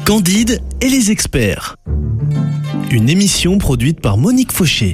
Candide et les experts. Une émission produite par Monique Fauché.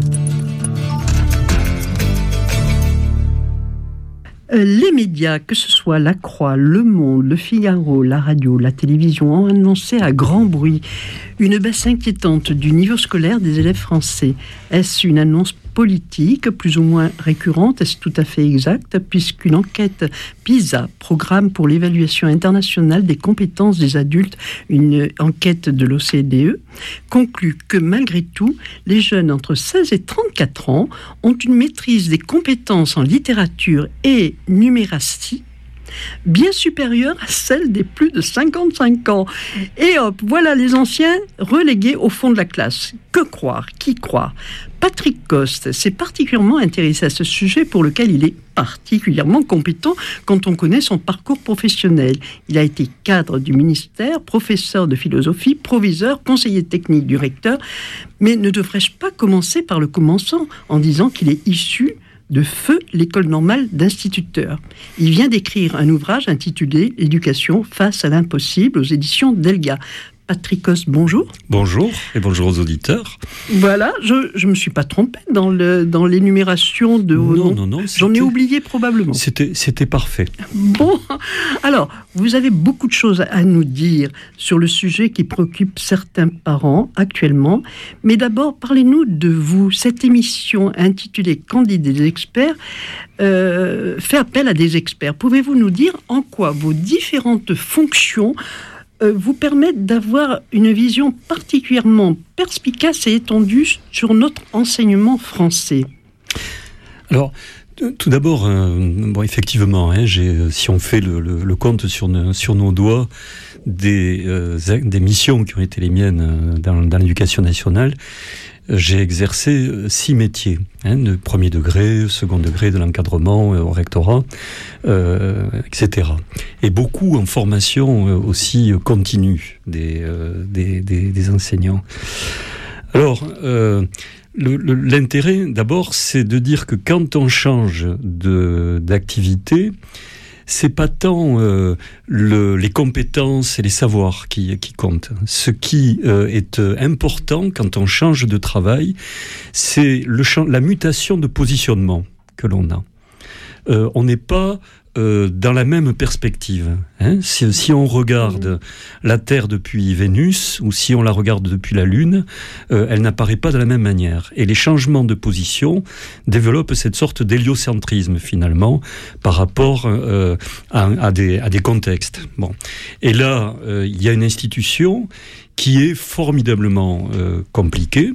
Les médias, que ce soit La Croix, Le Monde, Le Figaro, la radio, la télévision, ont annoncé à grand bruit une baisse inquiétante du niveau scolaire des élèves français. Est-ce une annonce politique, plus ou moins récurrente? Est-ce tout à fait exact? Puisqu'une enquête PISA, Programme pour l'évaluation internationale des compétences des adultes, une enquête de l'OCDE, conclut que malgré tout, les jeunes entre 16 et 34 ans ont une maîtrise des compétences en littérature et numératie bien supérieure à celle des plus de 55 ans. Et hop, voilà les anciens relégués au fond de la classe. Que croire? Qui croire? Patrick Coste s'est particulièrement intéressé à ce sujet pour lequel il est particulièrement compétent quand on connaît son parcours professionnel. Il a été cadre du ministère, professeur de philosophie, proviseur, conseiller technique du recteur. Mais ne devrais-je pas commencer par le commençant en disant qu'il est issu de feu l'école normale d'instituteurs. Il vient d'écrire un ouvrage intitulé « L'éducation face à l'impossible » aux éditions Delga. Patrick Coste, bonjour. Bonjour, et bonjour aux auditeurs. Voilà, je me suis pas trompé dans l'énumération de vos noms. Non, j'en ai oublié probablement. C'était parfait. Bon, alors, vous avez beaucoup de choses à nous dire sur le sujet qui préoccupe certains parents actuellement. Mais d'abord, parlez-nous de vous. Cette émission intitulée « Candide et des experts » fait appel à des experts. Pouvez-vous nous dire en quoi vos différentes fonctions vous permettent d'avoir une vision particulièrement perspicace et étendue sur notre enseignement français? Alors, tout d'abord, effectivement, si on fait le compte sur nos doigts des missions qui ont été les miennes dans l'éducation nationale, j'ai exercé 6 métiers, de premier degré, second degré, de l'encadrement au rectorat, etc. Et beaucoup en formation aussi continue des enseignants. Alors, l'intérêt, d'abord, c'est de dire que quand on change d'activité, c'est pas tant les compétences et les savoirs qui comptent. Ce qui est important quand on change de travail, c'est la mutation de positionnement que l'on a. On n'est pas dans la même perspective. Si on regarde la Terre depuis Vénus ou si on la regarde depuis la Lune, elle n'apparaît pas de la même manière. Et les changements de position développent cette sorte d'héliocentrisme finalement par rapport à des contextes. Bon. Et là, il y a une institution qui est formidablement compliquée,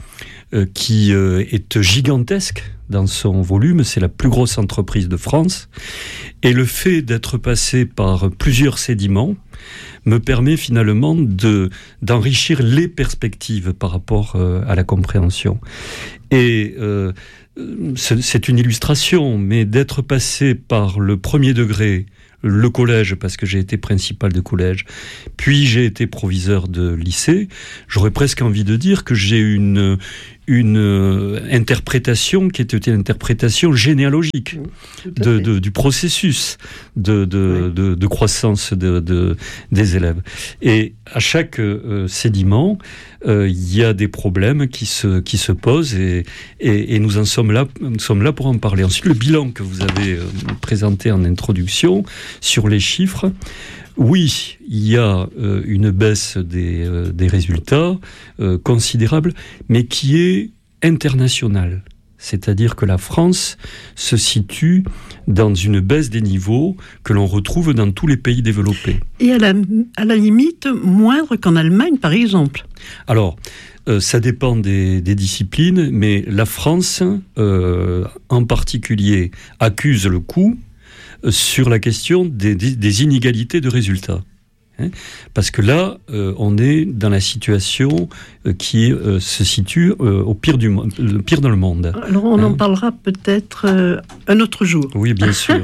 qui est gigantesque dans son volume, c'est la plus grosse entreprise de France, et le fait d'être passé par plusieurs sédiments me permet finalement d'enrichir les perspectives par rapport à la compréhension. Et c'est une illustration, mais d'être passé par le premier degré, le collège, parce que j'ai été principal de collège, puis j'ai été proviseur de lycée, j'aurais presque envie de dire que j'ai une interprétation qui était une interprétation généalogique du processus de croissance des élèves. Et à chaque sédiment, il y a des problèmes qui se posent et nous sommes là pour en parler. Ensuite, le bilan que vous avez présenté en introduction sur les chiffres, oui, il y a une baisse des résultats considérable, mais qui est internationale. C'est-à-dire que la France se situe dans une baisse des niveaux que l'on retrouve dans tous les pays développés. Et à la limite, moindre qu'en Allemagne, par exemple. Alors, ça dépend des disciplines, mais la France, en particulier, accuse le coup sur la question des inégalités de résultats. Parce que là, on est dans la situation qui se situe au pire le pire dans le monde. Alors on en parlera peut-être un autre jour. Oui, bien sûr.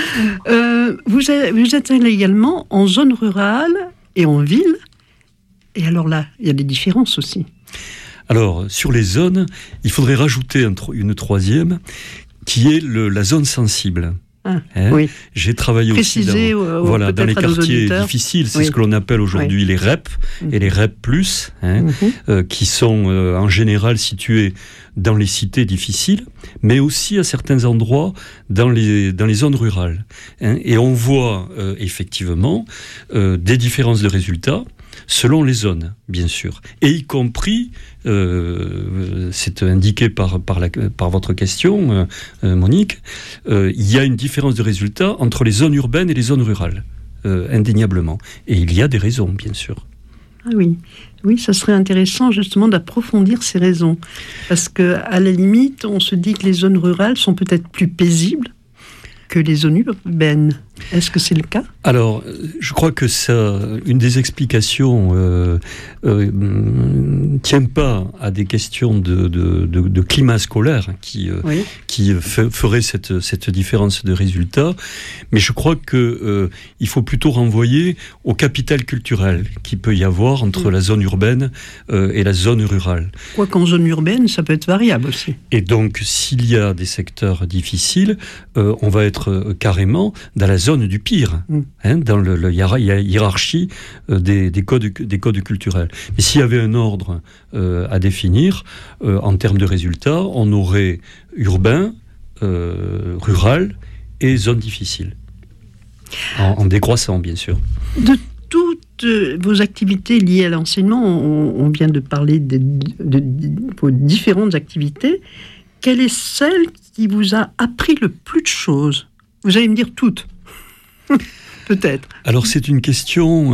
Vous êtes également en zone rurale et en ville. Et alors là, il y a des différences aussi. Alors, sur les zones, il faudrait rajouter une troisième, qui est la zone sensible. Oui. J'ai travaillé Préciser aussi dans les quartiers difficiles, c'est ce que l'on appelle aujourd'hui les REP et les REP+, qui sont en général situés dans les cités difficiles, mais aussi à certains endroits dans les zones rurales. Et on voit effectivement des différences de résultats selon les zones, bien sûr. Et y compris, c'est indiqué par votre question, Monique, il y a une différence de résultats entre les zones urbaines et les zones rurales, indéniablement. Et il y a des raisons, bien sûr. Ah oui, ça serait intéressant justement d'approfondir ces raisons. Parce qu'à la limite, on se dit que les zones rurales sont peut-être plus paisibles que les zones urbaines. Est-ce que c'est le cas ? Alors, je crois que ça, une des explications tient pas à des questions de climat scolaire qui ferait cette différence de résultats, mais je crois que il faut plutôt renvoyer au capital culturel qu'il peut y avoir entre la zone urbaine et la zone rurale. Quoi qu'en zone urbaine, ça peut être variable aussi. Et donc, s'il y a des secteurs difficiles, on va être carrément dans la zone du pire, dans la hiérarchie des codes culturels. Mais s'il y avait un ordre à définir, en termes de résultats, on aurait urbain, rural et zone difficile. En décroissant, bien sûr. De toutes vos activités liées à l'enseignement, on vient de parler de vos différentes activités. Quelle est celle qui vous a appris le plus de choses ? Vous allez me dire toutes. Peut-être. Alors c'est une question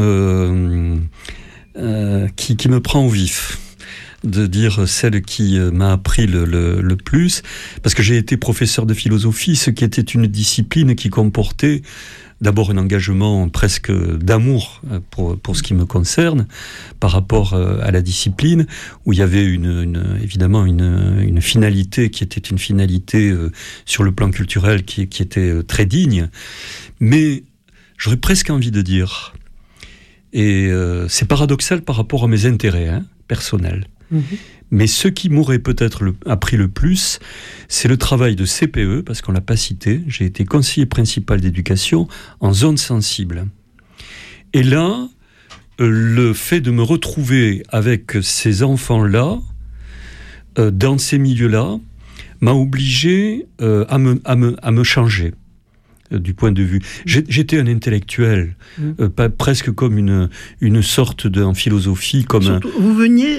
qui me prend au vif, de dire celle qui m'a appris le plus, parce que j'ai été professeur de philosophie, ce qui était une discipline qui comportait d'abord un engagement presque d'amour pour ce qui me concerne par rapport à la discipline, où il y avait évidemment une finalité qui était une finalité sur le plan culturel qui était très digne, mais j'aurais presque envie de dire, et c'est paradoxal par rapport à mes intérêts personnels, mais ce qui m'aurait peut-être appris le plus, c'est le travail de CPE, parce qu'on ne l'a pas cité. J'ai été conseiller principal d'éducation en zone sensible. Et là, le fait de me retrouver avec ces enfants-là, dans ces milieux-là, m'a obligé à me changer. Du point de vue. J'étais un intellectuel, presque comme une sorte en philosophie. Surtout, vous veniez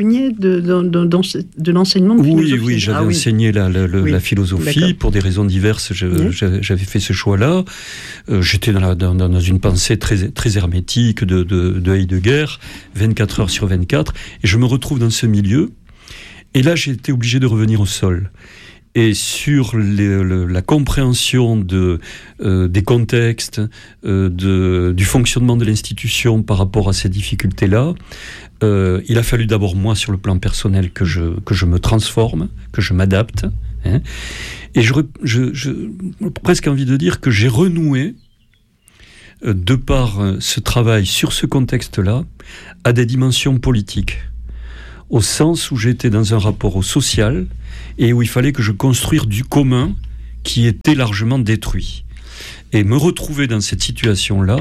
de l'enseignement de philosophie. Oui, j'avais enseigné la philosophie. D'accord. Pour des raisons diverses, j'avais fait ce choix-là. J'étais dans une pensée très, très hermétique de Heidegger, 24 heures sur 24, et je me retrouve dans ce milieu. Et là, j'ai été obligé de revenir au sol. Et sur la compréhension des contextes, du fonctionnement de l'institution par rapport à ces difficultés-là, il a fallu d'abord, moi, sur le plan personnel, que je me transforme, que je m'adapte. Et j'ai presque envie de dire que j'ai renoué, de par ce travail sur ce contexte-là, à des dimensions politiques. Au sens où j'étais dans un rapport au social et où il fallait que je construise du commun qui était largement détruit. Et me retrouver dans cette situation-là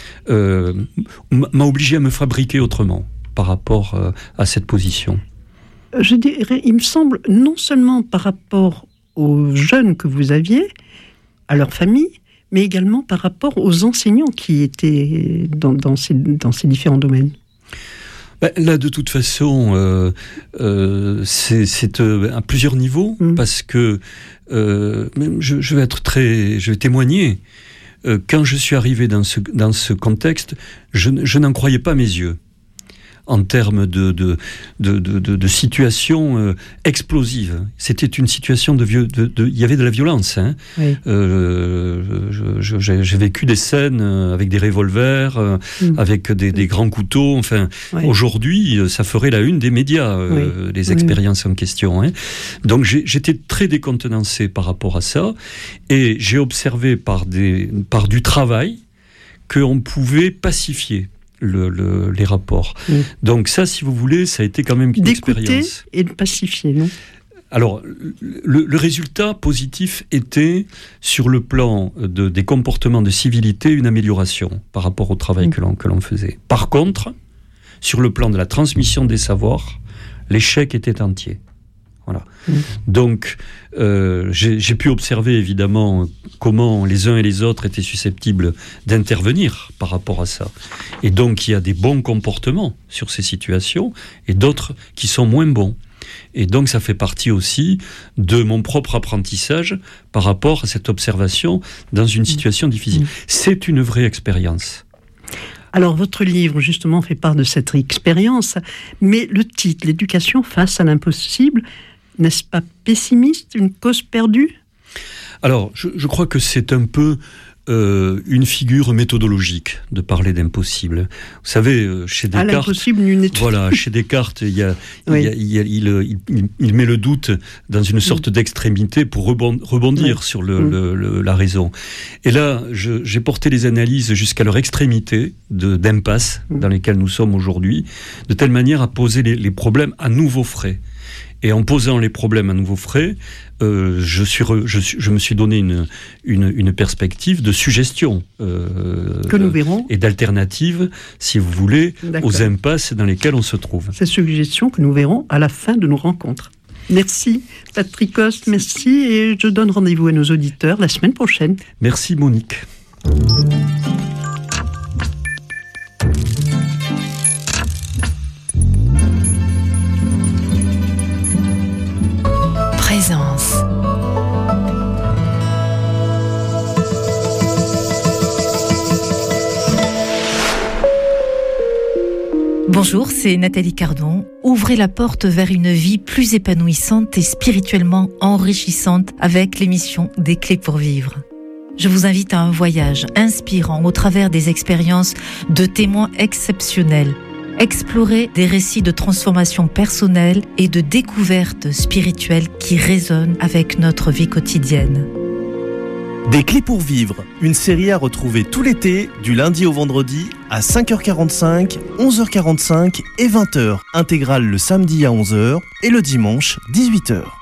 m'a obligé à me fabriquer autrement par rapport à cette position. Je dirais, il me semble, non seulement par rapport aux jeunes que vous aviez, à leur famille, mais également par rapport aux enseignants qui étaient dans ces différents domaines. Là, de toute façon, c'est à plusieurs niveaux, parce que je vais témoigner. Quand je suis arrivé dans ce contexte, je n'en croyais pas mes yeux. En termes de situation explosive. C'était une situation il y avait de la violence. Oui. J'ai vécu des scènes avec des revolvers, avec des grands couteaux. Enfin, aujourd'hui, ça ferait la une des médias, les expériences en question. Donc, j'étais très décontenancé par rapport à ça. Et j'ai observé par du travail qu'on pouvait pacifier les rapports. Donc ça, si vous voulez, ça a été quand même une expérience. D'écouter et de pacifier, non ? Alors, le résultat positif était, sur le plan des comportements de civilité, une amélioration par rapport au travail que l'on faisait. Par contre, sur le plan de la transmission des savoirs, l'échec était entier. Voilà. Donc, j'ai pu observer évidemment comment les uns et les autres étaient susceptibles d'intervenir par rapport à ça. Et donc, il y a des bons comportements sur ces situations et d'autres qui sont moins bons. Et donc, ça fait partie aussi de mon propre apprentissage par rapport à cette observation dans une situation difficile. C'est une vraie expérience. Alors, votre livre, justement, fait part de cette expérience, mais le titre, l'éducation face à l'impossible, n'est-ce pas pessimiste, une cause perdue ? Alors, je crois que c'est un peu une figure méthodologique de parler d'impossible. Vous savez, chez Descartes, l'impossible, une étude. Voilà, chez Descartes, il met le doute dans une sorte d'extrémité pour rebondir sur la raison. Et là, j'ai porté les analyses jusqu'à leur extrémité d'impasse dans lesquelles nous sommes aujourd'hui, de telle manière à poser les problèmes à nouveau frais. Et en posant les problèmes à nouveau frais, je me suis donné une perspective de suggestion que nous verrons, et d'alternative, si vous voulez, aux impasses dans lesquelles on se trouve. Ces suggestions que nous verrons à la fin de nos rencontres. Merci Patrick Coste, merci, et je donne rendez-vous à nos auditeurs la semaine prochaine. Merci Monique. Présence. Bonjour, c'est Nathalie Cardon. Ouvrez la porte vers une vie plus épanouissante et spirituellement enrichissante avec l'émission Des Clés pour Vivre. Je vous invite à un voyage inspirant au travers des expériences de témoins exceptionnels. Explorer des récits de transformation personnelle et de découverte spirituelle qui résonnent avec notre vie quotidienne. Des Clés pour Vivre, une série à retrouver tout l'été, du lundi au vendredi, à 5h45, 11h45 et 20h. Intégrale le samedi à 11h et le dimanche 18h.